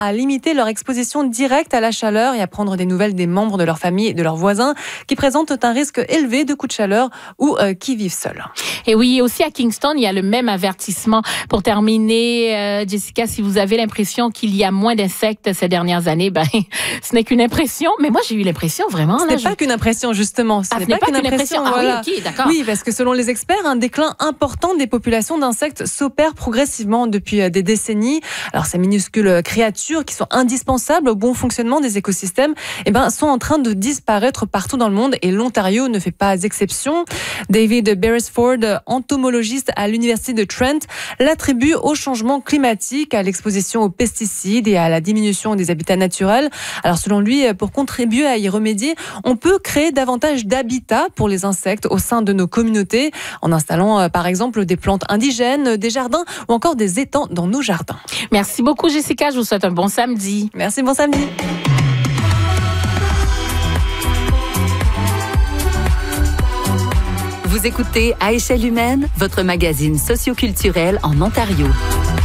à limiter leur exposition directe à la chaleur et à prendre des nouvelles des membres de leur famille et de leurs voisins qui présentent un risque élevé de coups de chaleur ou qui vivent seuls. Et oui, aussi à Kingston, il y a le même avertissement. Pour terminer, Jessica, si vous avez l'impression qu'il y a moins d'insectes ces dernières années, ce n'est qu'une impression. Mais moi, j'ai eu l'impression vraiment... Ce n'est pas qu'une impression, justement. Ce n'est pas qu'une impression. Voilà. Ah oui, ok, d'accord. Oui, parce que selon les experts, un déclin important des populations d'insectes s'opère progressivement depuis des décennies. Alors, ces minuscules créatures qui sont indispensables au bon fonctionnement des écosystèmes, sont en train de disparaître partout dans le monde et l'Ontario ne fait pas exception. David Beresford, entomologiste à l'université de Trent, l'attribue au changement climatique, à l'exposition aux pesticides et à la diminution des habitats naturels. Alors, selon lui, pour contribuer à y remédier, on peut créer davantage d'habitats pour les insectes au sein de nos communautés, en installant par exemple des plantes indigènes, des jardins ou encore des étangs dans nos jardins. Merci beaucoup Jessica, je vous souhaite un bon samedi. Merci, bon samedi. Vous écoutez À échelle humaine, votre magazine socioculturel en Ontario.